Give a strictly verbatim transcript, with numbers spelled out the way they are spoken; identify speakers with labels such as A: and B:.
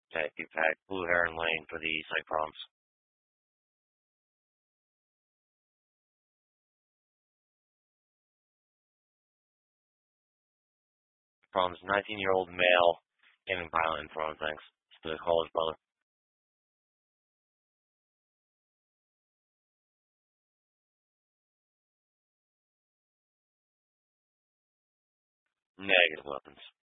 A: Okay, you've had Blue Heron Lane for the site proms. Proms, nineteen-year-old male, getting violent in front of things. To call his brother. Negative weapons.